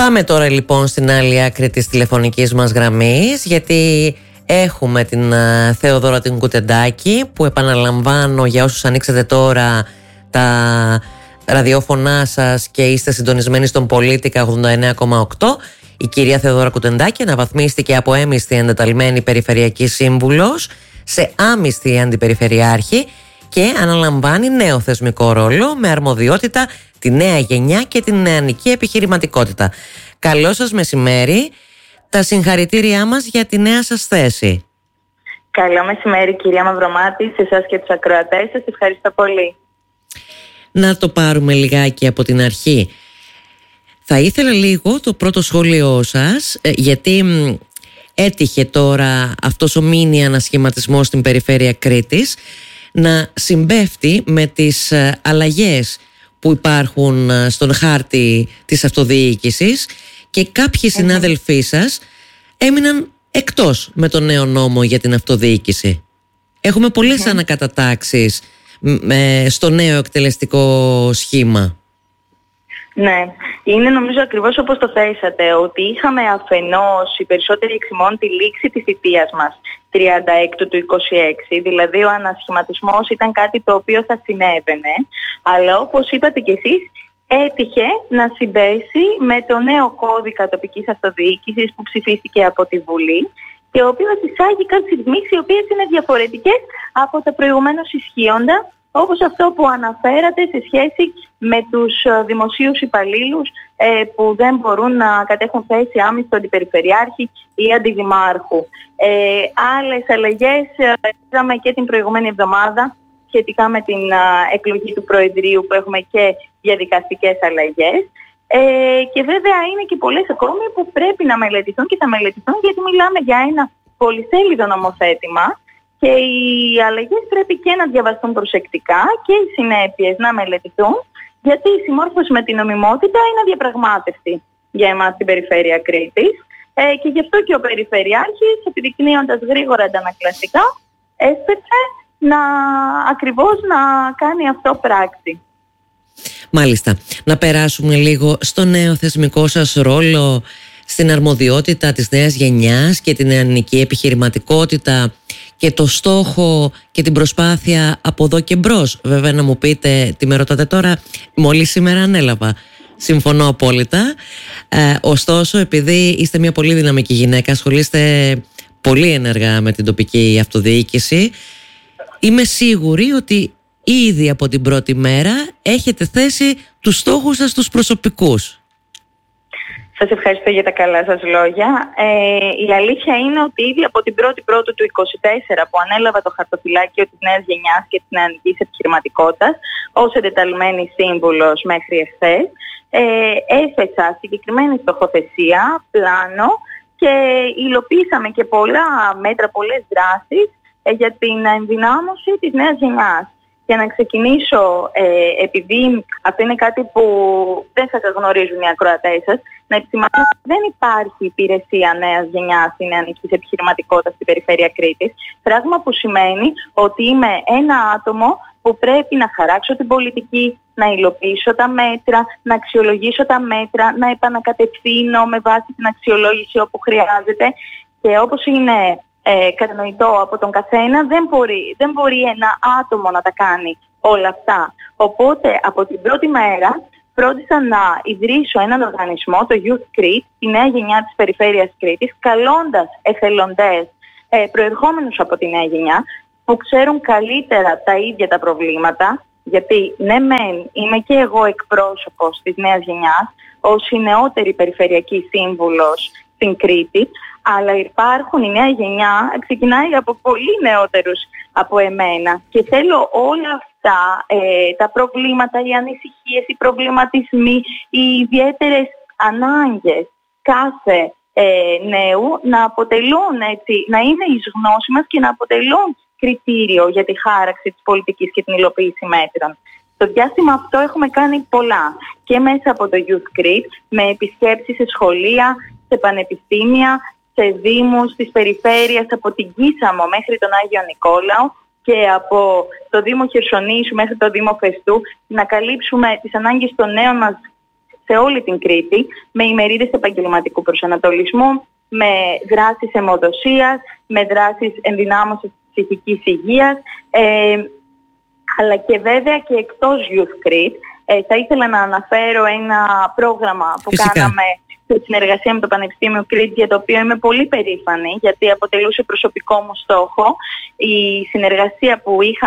Πάμε τώρα λοιπόν στην άλλη άκρη της τηλεφωνικής μας γραμμής, γιατί έχουμε την Θεοδώρα την Κουτεντάκη, που επαναλαμβάνω για όσους ανοίξατε τώρα τα ραδιόφωνά σας και είστε συντονισμένοι στον Πολίτικα 89,8. Η κυρία Θεοδώρα Κουτεντάκη αναβαθμίστηκε από έμισθη εντεταλμένη περιφερειακή σύμβουλος σε άμισθη αντιπεριφερειάρχη και αναλαμβάνει νέο θεσμικό ρόλο με αρμοδιότητα τη νέα γενιά και την νεανική επιχειρηματικότητα. Καλό σας μεσημέρι. Τα συγχαρητήριά μας για τη νέα σας θέση. Καλό μεσημέρι κυρία Μαυρομάτη, σε εσάς και τους ακροατές σας. Ευχαριστώ πολύ. Να το πάρουμε λιγάκι από την αρχή. Θα ήθελα λίγο το πρώτο σχόλιο σας, γιατί έτυχε τώρα αυτός ο μίνι ανασχηματισμός στην περιφέρεια Κρήτης να συμπέφτει με τις αλλαγές που υπάρχουν στον χάρτη της αυτοδιοίκησης και κάποιοι συνάδελφοί σας έμειναν εκτός με τον νέο νόμο για την αυτοδιοίκηση. Έχουμε πολλές ανακατατάξεις στο νέο εκτελεστικό σχήμα. Ναι, είναι νομίζω ακριβώς όπως το θέσατε, ότι είχαμε αφενός οι περισσότεροι εξημών τη λήξη της θητείας μας 36 του 26, δηλαδή ο ανασχηματισμός ήταν κάτι το οποίο θα συνέβαινε, αλλά όπως είπατε κι εσείς, έτυχε να συμπέσει με το νέο κώδικα τοπικής αυτοδιοίκησης που ψηφίστηκε από τη Βουλή και ο οποίος εισάγει κάποιες ρυθμίσεις οι οποίες είναι διαφορετικές από τα προηγουμένως ισχύοντα, όπως αυτό που αναφέρατε σε σχέση με τους δημοσίους υπαλλήλους που δεν μπορούν να κατέχουν θέση άμιστο αντιπεριφερειάρχη ή αντιδημάρχου. Άλλες αλλαγές είδαμε και την προηγούμενη εβδομάδα σχετικά με την εκλογή του Προεδρείου, που έχουμε και διαδικαστικές αλλαγές. Και βέβαια είναι και πολλές ακόμη που πρέπει να μελετηθούν και θα μελετηθούν, γιατί μιλάμε για ένα πολυσέλιδο νομοθέτημα και οι αλλαγές πρέπει και να διαβαστούν προσεκτικά και οι συνέπειες να μελετηθούν, γιατί η συμμόρφωση με την νομιμότητα είναι αδιαπραγμάτευτη για εμάς στην περιφέρεια Κρήτης και γι' αυτό και ο Περιφερειάρχης, επιδεικνύοντας γρήγορα αντανακλαστικά, έσπευσε ακριβώς να κάνει αυτό πράξη. Μάλιστα. Να περάσουμε λίγο στο νέο θεσμικό σας ρόλο, στην αρμοδιότητα της νέας γενιάς και την νεανική επιχειρηματικότητα και το στόχο και την προσπάθεια από εδώ και μπρος. Βέβαια, να μου πείτε, τι με ρωτάτε τώρα, μόλις σήμερα ανέλαβα. Συμφωνώ απόλυτα. Ωστόσο, επειδή είστε μια πολύ δυναμική γυναίκα, ασχολείστε πολύ ενεργά με την τοπική αυτοδιοίκηση, είμαι σίγουρη ότι ήδη από την πρώτη μέρα έχετε θέσει τους στόχους σας τους προσωπικούς. Σας ευχαριστώ για τα καλά σας λόγια. Η αλήθεια είναι ότι ήδη από την 1η Πρώτου του 2024 που ανέλαβα το χαρτοφυλάκιο της νέας γενιάς και της νεανικής επιχειρηματικότητας ως εντεταλμένη σύμβουλος μέχρι εχθές, έθεσα συγκεκριμένη στοχοθεσία, πλάνο και υλοποίησαμε και πολλά μέτρα, πολλές δράσεις για την ενδυνάμωση της νέας γενιάς. Για να ξεκινήσω, επειδή αυτό είναι κάτι που δεν θα γνωρίζουν οι ακροατές σας, να επισημάνω ότι δεν υπάρχει υπηρεσία νέας γενιάς ή νεανικής επιχειρηματικότητας στην περιφέρεια Κρήτης, πράγμα που σημαίνει ότι είμαι ένα άτομο που πρέπει να χαράξω την πολιτική, να υλοποιήσω τα μέτρα, να αξιολογήσω τα μέτρα, να επανακατευθύνω με βάση την αξιολόγηση όπου χρειάζεται και όπως είναι κατανοητό από τον καθένα, δεν μπορεί ένα άτομο να τα κάνει όλα αυτά. Οπότε από την πρώτη μέρα φρόντισα να ιδρύσω έναν οργανισμό, το Youth Crete, τη νέα γενιά της περιφέρειας Κρήτης, καλώντας εθελοντές προερχόμενους από τη νέα γενιά που ξέρουν καλύτερα τα ίδια τα προβλήματα, γιατί ναι μεν είμαι και εγώ εκπρόσωπος της νέας γενιάς ως η νεότερη περιφερειακή σύμβουλος στην Κρήτη, αλλά η νέα γενιά ξεκινάει από πολύ νεότερους από εμένα και θέλω όλα αυτά τα προβλήματα, οι ανησυχίες, οι προβληματισμοί, οι ιδιαίτερες ανάγκες κάθε νέου να αποτελούν να είναι εις γνώση μας και να αποτελούν κριτήριο για τη χάραξη της πολιτικής και την υλοποίηση μέτρων. Στο διάστημα αυτό έχουμε κάνει πολλά και μέσα από το Youth Crete, με επισκέψεις σε σχολεία, σε πανεπιστήμια, σε δήμους της περιφέρειας, από την Κίσαμο μέχρι τον Άγιο Νικόλαο και από το Δήμο Χερσονήσου μέχρι το Δήμο Φεστού, να καλύψουμε τις ανάγκες των νέων μας σε όλη την Κρήτη, με ημερίδες επαγγελματικού προσανατολισμού, με δράσεις αιμοδοσίας, με δράσεις ενδυνάμωσης της ψυχικής υγείας, αλλά και βέβαια και εκτός Youth Crete. Θα ήθελα να αναφέρω ένα πρόγραμμα που κάναμε σε συνεργασία με το Πανεπιστήμιο Κρήτης, για το οποίο είμαι πολύ περήφανη, γιατί αποτελούσε προσωπικό μου στόχο. Η συνεργασία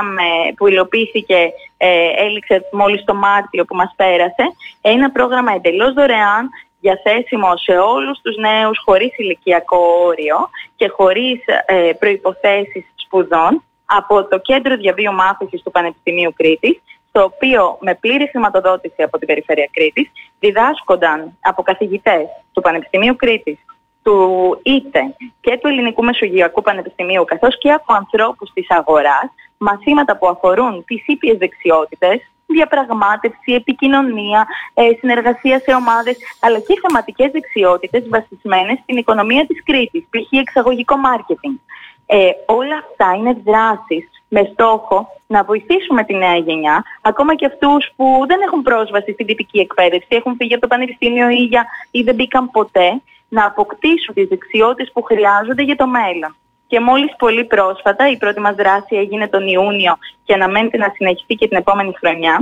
που υλοποιήθηκε έληξε μόλις το Μάρτιο που μας πέρασε. Ένα πρόγραμμα εντελώς δωρεάν, διαθέσιμο σε όλους τους νέους, χωρίς ηλικιακό όριο και χωρίς προϋποθέσεις σπουδών, από το Κέντρο Διαβίου Μάθησης του Πανεπιστημίου Κρήτης, το οποίο με πλήρη χρηματοδότηση από την Περιφέρεια Κρήτης διδάσκονταν από καθηγητές του Πανεπιστημίου Κρήτης, του ΙΤΕ και του Ελληνικού Μεσογειακού Πανεπιστημίου, καθώς και από ανθρώπους της αγοράς, μαθήματα που αφορούν τις ήπιες δεξιότητες, διαπραγμάτευση, επικοινωνία, συνεργασία σε ομάδες, αλλά και θεματικές δεξιότητες βασισμένες στην οικονομία της Κρήτης, π.χ. εξαγωγικό μάρκετινγκ. Όλα αυτά είναι δράσεις με στόχο να βοηθήσουμε τη νέα γενιά, ακόμα και αυτούς που δεν έχουν πρόσβαση στην τυπική εκπαίδευση, έχουν φύγει από το πανεπιστήμιο ή δεν μπήκαν ποτέ, να αποκτήσουν τις δεξιότητες που χρειάζονται για το μέλλον. Και μόλις πολύ πρόσφατα, η πρώτη μας δράση έγινε τον Ιούνιο και αναμένεται να συνεχιστεί και την επόμενη χρονιά,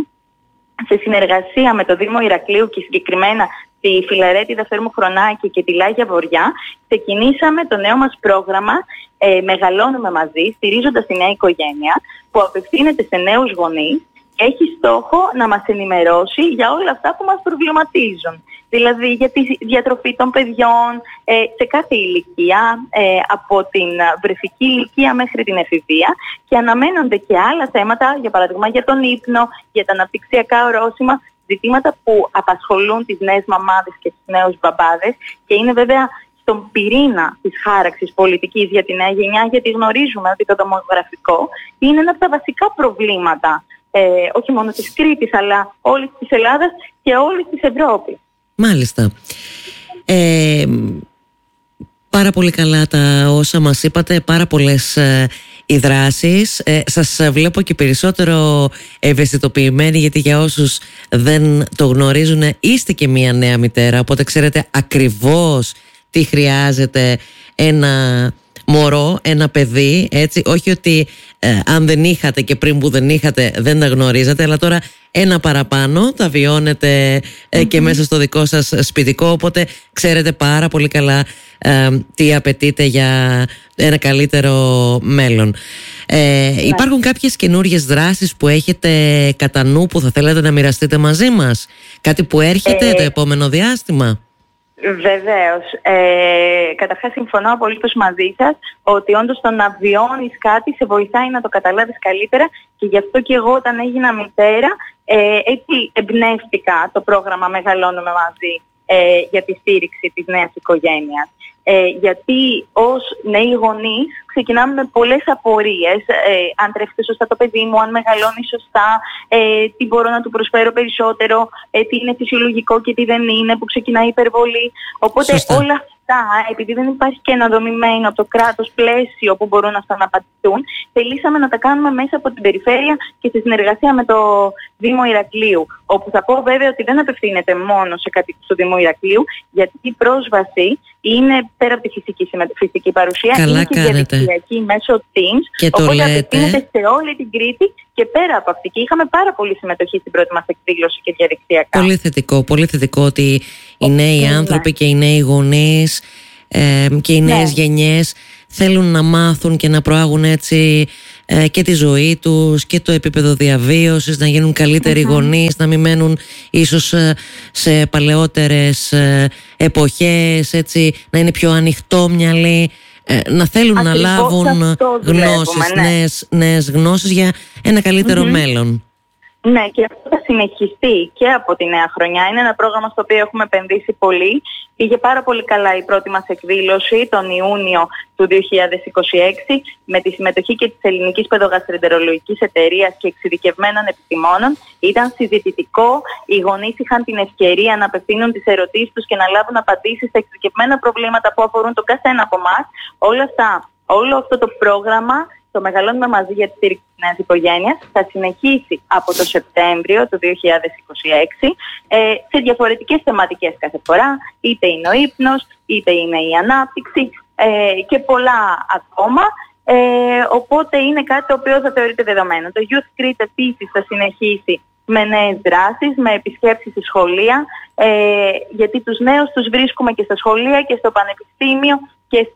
σε συνεργασία με το Δήμο Ηρακλείου και συγκεκριμένα τη Φιλαρέτιδα Θέρμου Χρονάκη και τη Λάγια Βοριά, ξεκινήσαμε το νέο μας πρόγραμμα «Μεγαλώνουμε μαζί», στηρίζοντας τη νέα οικογένεια, που απευθύνεται σε νέους γονείς και έχει στόχο να μας ενημερώσει για όλα αυτά που μας προβληματίζουν. Δηλαδή για τη διατροφή των παιδιών σε κάθε ηλικία, από την βρεφική ηλικία μέχρι την εφηβεία, και αναμένονται και άλλα θέματα, για παράδειγμα για τον ύπνο, για τα αναπτυξιακά ορόσημα, ζητήματα που απασχολούν τις νέες μαμάδες και τους νέους μπαμπάδες και είναι βέβαια στον πυρήνα της χάραξης πολιτικής για τη νέα γενιά, γιατί γνωρίζουμε ότι το δημογραφικό είναι ένα από τα βασικά προβλήματα, όχι μόνο της Κρήτης, αλλά όλης της Ελλάδας και όλης της Ευρώπης. Μάλιστα. Πάρα πολύ καλά τα όσα μας είπατε, πάρα πολλές οι δράσεις. Σας βλέπω και περισσότερο ευαισθητοποιημένοι, γιατί για όσους δεν το γνωρίζουν, είστε και μία νέα μητέρα, οπότε ξέρετε ακριβώς τι χρειάζεται ένα μωρό, ένα παιδί, έτσι, όχι ότι αν δεν είχατε και πριν που δεν είχατε δεν τα γνωρίζατε, αλλά τώρα ένα παραπάνω τα βιώνετε και μέσα στο δικό σας σπιτικό, οπότε ξέρετε πάρα πολύ καλά τι απαιτείται για ένα καλύτερο μέλλον. Υπάρχουν κάποιες καινούριες δράσεις που έχετε κατά νου που θα θέλετε να μοιραστείτε μαζί μας? Κάτι που έρχεται το επόμενο διάστημα? Βεβαίως. Καταρχάς συμφωνώ απολύτως μαζί σας ότι όντως το να βιώνεις κάτι σε βοηθάει να το καταλάβεις καλύτερα, και γι' αυτό και εγώ όταν έγινα μητέρα έτσι εμπνεύστηκα το πρόγραμμα «Μεγαλώνουμε μαζί» για τη στήριξη της νέας οικογένειας. Γιατί ως νέοι γονείς ξεκινάμε με πολλές απορίες. Αν τρέφεται σωστά το παιδί μου, αν μεγαλώνει σωστά, τι μπορώ να του προσφέρω περισσότερο, τι είναι φυσιολογικό και τι δεν είναι, που ξεκινάει η υπερβολή. Οπότε όλα αυτά, επειδή δεν υπάρχει και ένα δομημένο από το κράτος πλαίσιο που μπορούν να απαντηθούν, θελήσαμε να τα κάνουμε μέσα από την περιφέρεια και στη συνεργασία με το Δήμο Ηρακλείου. Όπου θα πω βέβαια ότι δεν απευθύνεται μόνο σε κατοίκους του Δήμου Ηρακλείου, γιατί η πρόσβαση είναι πέρα από τη φυσική παρουσία, είναι και διαδικτυακή μέσω Teams, και οπότε απευθύνεται σε όλη την Κρήτη και πέρα από αυτή. Και είχαμε πάρα πολύ συμμετοχή στην πρώτη μας εκδήλωση και διαδικτυακά. Πολύ θετικό ότι οι νέοι άνθρωποι και οι νέοι γονείς και οι νέες γενιές θέλουν να μάθουν και να προάγουν έτσι και τη ζωή τους και το επίπεδο διαβίωσης, να γίνουν καλύτεροι γονείς, να μην μένουν ίσως σε παλαιότερες εποχές, έτσι, να είναι πιο ανοιχτόμυαλοι, να θέλουν να λάβουν γνώσεις, νέες γνώσεις για ένα καλύτερο μέλλον. Ναι, και αυτό θα συνεχιστεί και από τη νέα χρονιά. Είναι ένα πρόγραμμα στο οποίο έχουμε επενδύσει πολύ. Πήγε πάρα πολύ καλά η πρώτη μας εκδήλωση τον Ιούνιο του 2026 με τη συμμετοχή και της Ελληνικής Παιδογαστροεντερολογικής Εταιρείας και εξειδικευμένων επιστημόνων. Ήταν συζητητικό, οι γονείς είχαν την ευκαιρία να απευθύνουν τις ερωτήσεις τους και να λάβουν απαντήσεις στα εξειδικευμένα προβλήματα που αφορούν τον καθένα από εμάς. Όλο αυτό το πρόγραμμα το Μεγαλώνουμε Μαζί για τη στήριξη της νέας οικογένειας θα συνεχίσει από το Σεπτέμβριο του 2026 σε διαφορετικές θεματικές κάθε φορά, είτε είναι ο ύπνος, είτε είναι η ανάπτυξη και πολλά ακόμα. Οπότε είναι κάτι το οποίο θα θεωρείται δεδομένο. Το Youth Crete επίσης θα συνεχίσει με νέες δράσεις, με επισκέψεις στη σχολεία, γιατί τους νέους τους βρίσκουμε και στα σχολεία και στο πανεπιστήμιο και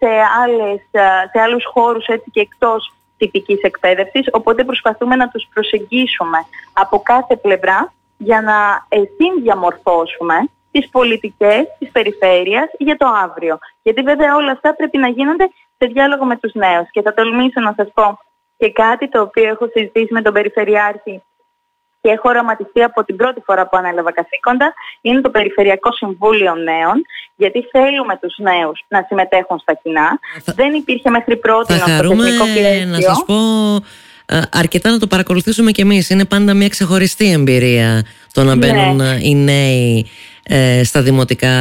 σε άλλους χώρους έτσι και εκτός τυπικής εκπαίδευσης, οπότε προσπαθούμε να τους προσεγγίσουμε από κάθε πλευρά για να συνδιαμορφώσουμε τις πολιτικές της περιφέρειας για το αύριο. Γιατί βέβαια όλα αυτά πρέπει να γίνονται σε διάλογο με τους νέους. Και θα τολμήσω να σας πω και κάτι το οποίο έχω συζητήσει με τον Περιφερειάρχη και έχω οραματιστεί από την πρώτη φορά που ανέλαβα καθήκοντα, είναι το Περιφερειακό Συμβούλιο Νέων, γιατί θέλουμε τους νέους να συμμετέχουν στα κοινά. Δεν υπήρχε μέχρι πρώτη στο τεχνικό πλαίσιο. Να σας πω, αρκετά να το παρακολουθήσουμε κι εμείς. Είναι πάντα μια ξεχωριστή εμπειρία το να μπαίνουν οι νέοι στα δημοτικά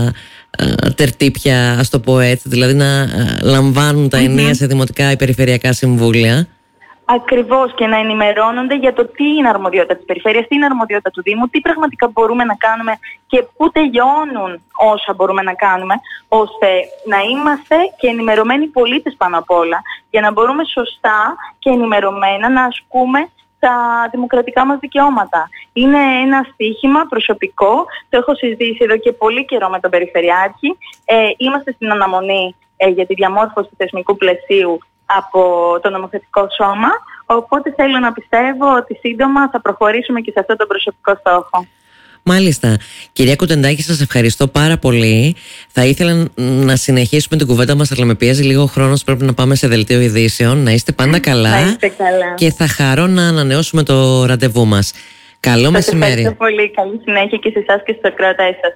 τερτύπια, ας το πω έτσι, δηλαδή να λαμβάνουν τα ενία σε δημοτικά ή περιφερειακά συμβούλια. Ακριβώς, και να ενημερώνονται για το τι είναι αρμοδιότητα της περιφέρειας, τι είναι αρμοδιότητα του Δήμου, τι πραγματικά μπορούμε να κάνουμε και πού τελειώνουν όσα μπορούμε να κάνουμε, ώστε να είμαστε και ενημερωμένοι πολίτες πάνω απ' όλα, για να μπορούμε σωστά και ενημερωμένα να ασκούμε τα δημοκρατικά μας δικαιώματα. Είναι ένα στοίχημα προσωπικό, το έχω συζητήσει εδώ και πολύ καιρό με τον Περιφερειάρχη. Είμαστε στην αναμονή για τη διαμόρφωση του θεσμικού πλαισίου από το νομοθετικό σώμα, οπότε θέλω να πιστεύω ότι σύντομα θα προχωρήσουμε και σε αυτό τον προσωπικό στόχο. Μάλιστα. Κυρία Κουτεντάκη, σας ευχαριστώ πάρα πολύ. Θα ήθελα να συνεχίσουμε την κουβέντα μας, αλλά με πιέζει λίγο ο χρόνος. Πρέπει να πάμε σε δελτίο ειδήσεων. Να είστε πάντα καλά. Να είστε καλά. Και θα χαρώ να ανανεώσουμε το ραντεβού μας. Καλό μεσημέρι. Σας ευχαριστώ πολύ. Καλή συνέχεια και σε εσάς και στους ακροατές σας.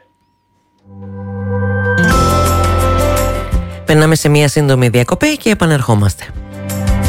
Περνάμε σε μια σύντομη διακοπή και επανερχόμαστε.